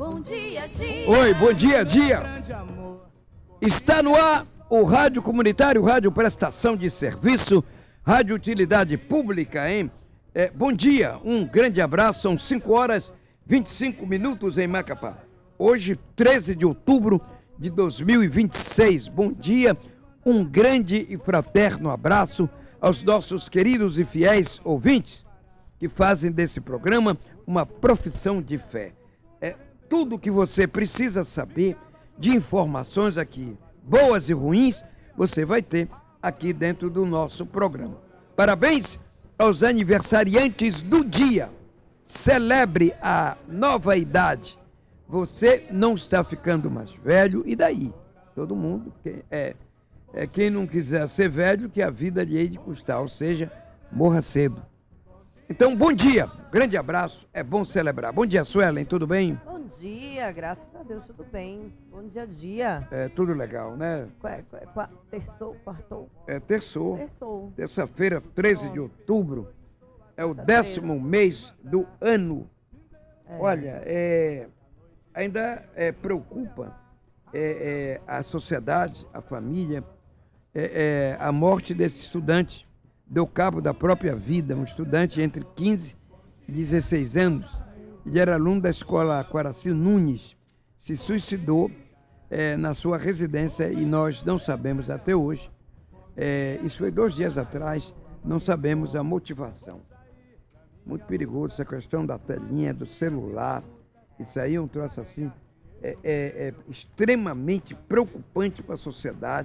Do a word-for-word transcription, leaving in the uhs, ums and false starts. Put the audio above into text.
Bom dia, dia. Oi, bom dia, dia. Está no ar o Rádio Comunitário, Rádio Prestação de Serviço, Rádio Utilidade Pública, hein? É, bom dia, um grande abraço, são cinco horas e vinte e cinco minutos em Macapá. Hoje, treze de outubro de dois mil e vinte e seis. Bom dia, um grande e fraterno abraço aos nossos queridos e fiéis ouvintes que fazem desse programa uma profissão de fé. É tudo que você precisa saber de informações aqui, boas e ruins, você vai ter aqui dentro do nosso programa. Parabéns aos aniversariantes do dia. Celebre a nova idade. Você não está ficando mais velho, e daí? Todo mundo, que é, é quem não quiser ser velho, que a vida lhe hei de custar, ou seja, morra cedo. Então, bom dia, grande abraço, é bom celebrar. Bom dia, Suelen, tudo bem? Bom dia, graças a Deus, tudo bem. Bom dia, dia. É, tudo legal, né? Qua- qua- qua- Terçou, quartou? É, terçou. Terçou. Terça-feira, treze de outubro, é o Terça-feira. décimo mês do ano. É. Olha, é, ainda é, preocupa é, é, a sociedade, a família, é, é, a morte desse estudante. Deu cabo da própria vida, um estudante entre quinze e dezesseis anos. Ele era aluno da escola Quaraci Nunes, se suicidou é, na sua residência e nós não sabemos até hoje. É, isso foi dois dias atrás, não sabemos a motivação. Muito perigoso essa questão da telinha, do celular. Isso aí é um troço assim, é, é, é extremamente preocupante para a sociedade.